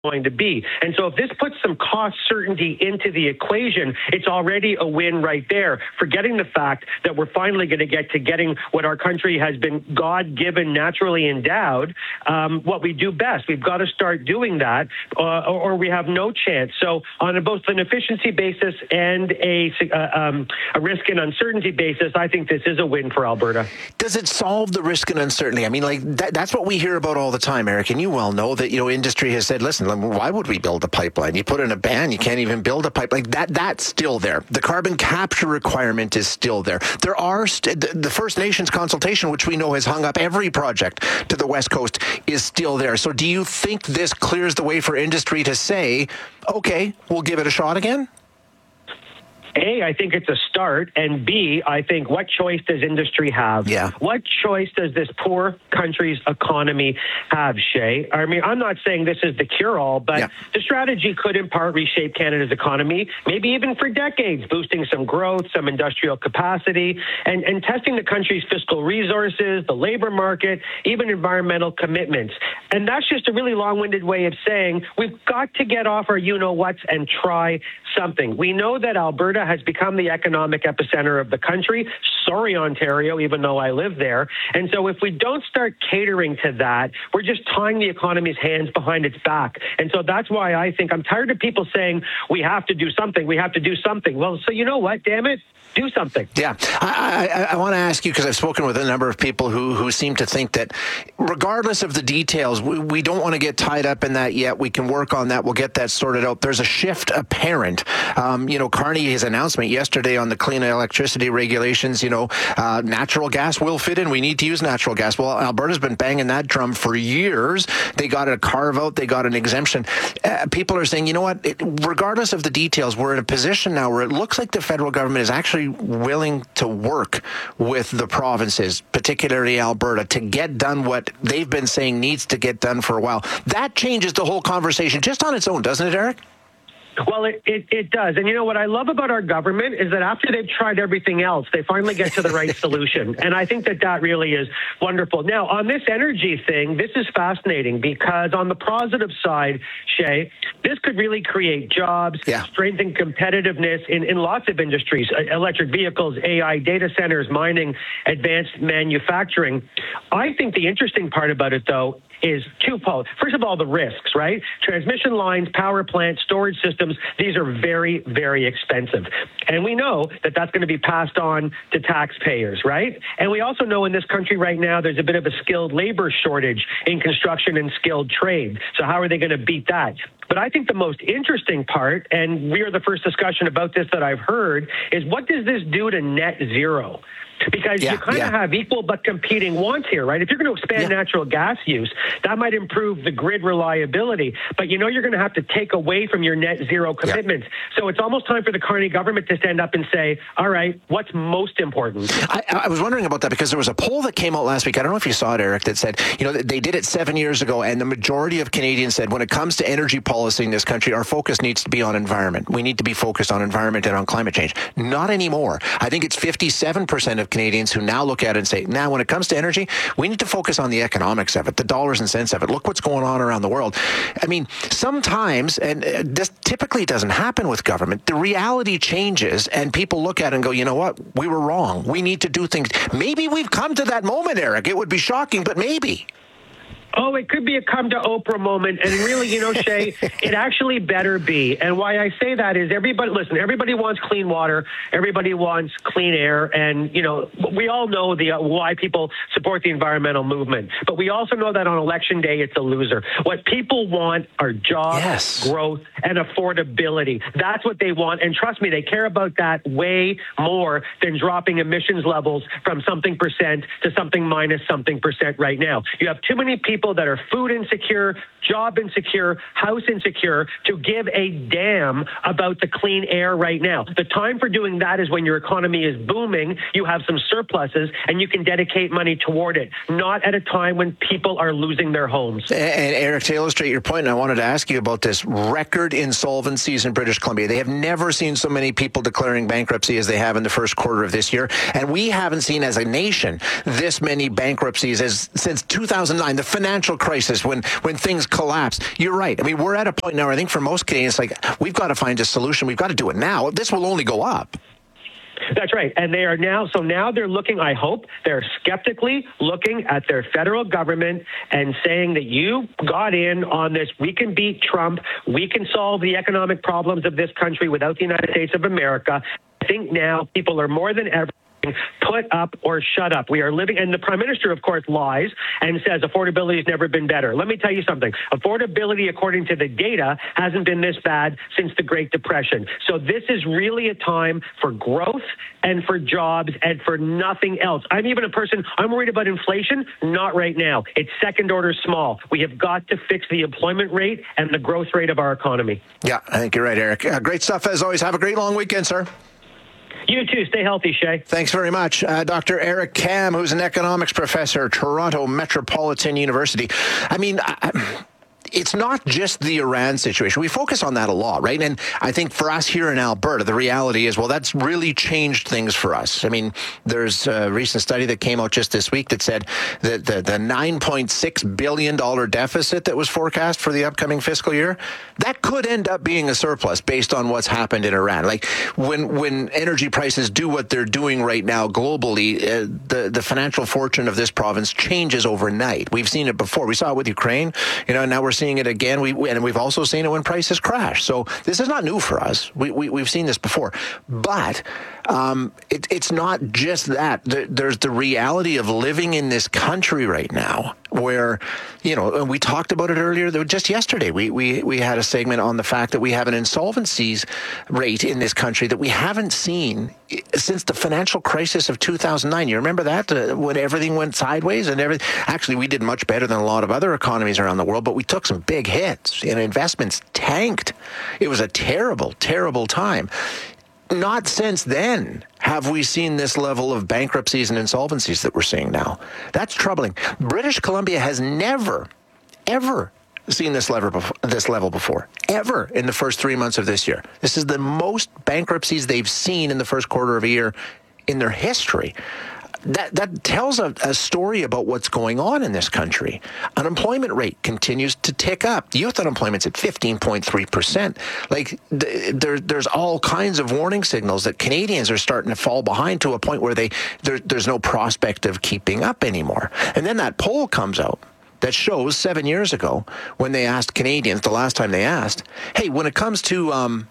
going to be. And so if this puts some cost certainty into the equation, it's already a win right there, forgetting the fact that we're finally going to get to getting what our country has been God-given, naturally endowed, what we do best. We've got to start doing that, or we have no chance. So on both an efficiency basis and a risk and uncertainty basis, I think this is a win for Alberta. Does it solve the risk and uncertainty? I mean, like that's what we hear about all the time, Eric, and you well know that, industry has said, listen, why would we build a pipeline? You put in a ban, you can't even build a pipeline. That's still there. The carbon capture requirement is still there. There are the First Nations consultation, which we know has hung up every project to the West Coast, is still there. So do you think this clears the way for industry to say, okay, we'll give it a shot again? A, I think it's a start, and B, I think what choice does industry have? Yeah. What choice does this poor country's economy have, Shay? I mean, I'm not saying this is the cure-all, but the strategy could in part reshape Canada's economy, maybe even for decades, boosting some growth, some industrial capacity, and testing the country's fiscal resources, the labor market, even environmental commitments. And that's just a really long-winded way of saying we've got to get off our you-know-whats and try something. We know that Alberta has become the economic epicenter of the country. Sorry, Ontario, even though I live there. And so if we don't start catering to that, we're just tying the economy's hands behind its back. And so that's why I think I'm tired of people saying we have to do something. We have to do something. Well, so you know what? Damn it. Do something. Yeah. I want to ask you, because I've spoken with a number of people who seem to think that regardless of the details, we don't want to get tied up in that yet. We can work on that. We'll get that sorted out. There's a shift apparent. Carney, his announcement yesterday on the clean electricity regulations, natural gas will fit in. We need to use natural gas. Well, Alberta's been banging that drum for years. They got a carve out. They got an exemption. People are saying, you know what? Regardless of the details, we're in a position now where it looks like the federal government is actually willing to work with the provinces, particularly Alberta, to get done what they've been saying needs to get done for a while. That changes the whole conversation just on its own, doesn't it, Eric? Well, it does. And you know what I love about our government is that after they've tried everything else, they finally get to the right solution. And I think that really is wonderful. Now, on this energy thing, this is fascinating because on the positive side, Shay, this could really create jobs, strengthen competitiveness in lots of industries, electric vehicles, AI, data centers, mining, advanced manufacturing. I think the interesting part about it, though, is twofold. First of all, the risks, right? Transmission lines, power plants, storage systems, these are very, very expensive. And we know that that's going to be passed on to taxpayers, right? And we also know in this country right now, there's a bit of a skilled labor shortage in construction and skilled trade. So how are they going to beat that? But I think the most interesting part, and we are the first discussion about this that I've heard, is what does this do to net zero? Because you kind of have equal but competing wants here, right? If you're going to expand natural gas use, that might improve the grid reliability. But you're going to have to take away from your net zero commitments. So it's almost time for the Carney government to stand up and say, all right, what's most important? I was wondering about that because there was a poll that came out last week. I don't know if you saw it, Eric, that said, they did it 7 years ago, and the majority of Canadians said when it comes to energy policy in this country, our focus needs to be on environment. We need to be focused on environment and on climate change. Not anymore. I think it's 57% of Canadians who now look at it and say, now when it comes to energy, we need to focus on the economics of it, the dollars and cents of it. Look what's going on around the world. I mean, sometimes, and this typically doesn't happen with government, the reality changes and people look at it and go, you know what, we were wrong. We need to do things. Maybe we've come to that moment, Eric. It would be shocking, but maybe. Oh, it could be a come to Oprah moment. And really, Shay, it actually better be. And why I say that is everybody wants clean water. Everybody wants clean air. And, we all know why people support the environmental movement. But we also know that on election day, it's a loser. What people want are jobs, growth, and affordability. That's what they want. And trust me, they care about that way more than dropping emissions levels from something percent to something minus something percent right now. You have too many people that are food insecure, job insecure, house insecure to give a damn about the clean air right now. The time for doing that is when your economy is booming, you have some surpluses, and you can dedicate money toward it, not at a time when people are losing their homes. And Eric, to illustrate your point, I wanted to ask you about this record insolvencies in British Columbia. They have never seen so many people declaring bankruptcy as they have in the first quarter of this year. And we haven't seen as a nation this many bankruptcies since 2009. The financial crisis, when things collapse. You're right. I mean, we're at a point now, I think for most Canadians, like, we've got to find a solution. We've got to do it now. This will only go up. That's right. And they are now they're looking, I hope, they're skeptically looking at their federal government and saying that you got in on this. We can beat Trump. We can solve the economic problems of this country without the United States of America. I think now people are more than ever put up or shut up. We are living, and the Prime Minister, of course, lies and says affordability has never been better. Let me tell you something. Affordability, according to the data, hasn't been this bad since the Great Depression. So this is really a time for growth and for jobs and for nothing else. I'm worried about inflation. Not right now. It's second order small. We have got to fix the employment rate and the growth rate of our economy. Yeah, I think you're right, Eric. Great stuff as always. Have a great long weekend, sir. You too. Stay healthy, Shay. Thanks very much. Dr. Eric Kam, who's an economics professor at Toronto Metropolitan University. I mean, it's not just the Iran situation. We focus on that a lot, right? And I think for us here in Alberta, the reality is, well, that's really changed things for us. I mean, there's a recent study that came out just this week that said that the $9.6 billion deficit that was forecast for the upcoming fiscal year, that could end up being a surplus based on what's happened in Iran. Like, when energy prices do what they're doing right now globally, the financial fortune of this province changes overnight. We've seen it before. We saw it with Ukraine, now we're seeing it again. And we've also seen it when prices crash. So this is not new for us. We've seen this before. But it's not just that. There's the reality of living in this country right now where, and we talked about it earlier, just yesterday. We had a segment on the fact that we have an insolvencies rate in this country that we haven't seen since the financial crisis of 2009. You remember that, when everything went sideways and everything? Actually, we did much better than a lot of other economies around the world, but we took some big hits and investments tanked. It was a terrible, terrible time. Not since then have we seen this level of bankruptcies and insolvencies that we're seeing now. That's troubling. British Columbia has never, ever seen this level before, ever, in the first 3 months of this year. This is the most bankruptcies they've seen in the first quarter of a year in their history. That tells a story about what's going on in this country. Unemployment rate continues to tick up. Youth unemployment's at 15.3%. Like, there's all kinds of warning signals that Canadians are starting to fall behind to a point where there's no prospect of keeping up anymore. And then that poll comes out that shows 7 years ago, when they asked Canadians, the last time they asked, hey, when it comes to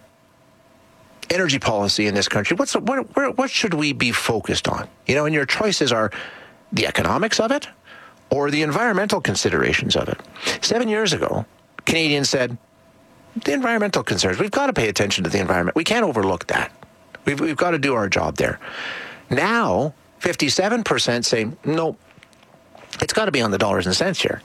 energy policy in this country, what should we be focused on? And your choices are the economics of it or the environmental considerations of it. 7 years ago, Canadians said, the environmental concerns, we've got to pay attention to the environment. We can't overlook that. We've got to do our job there. Now, 57% say, no, it's got to be on the dollars and cents here.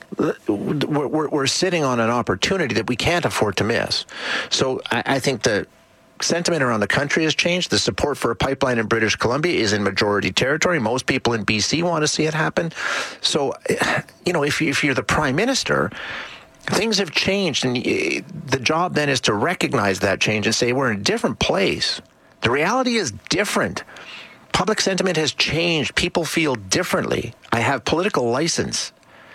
We're sitting on an opportunity that we can't afford to miss. So I think the sentiment around the country has changed. The support for a pipeline in British Columbia is in majority territory. Most people in BC want to see it happen. So, if you're the Prime Minister, things have changed, and the job then is to recognize that change and say, we're in a different place. The reality is different. Public sentiment has changed. People feel differently. I have political license,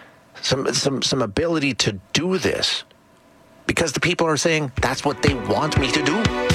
some ability to do this, because the people are saying that's what they want me to do.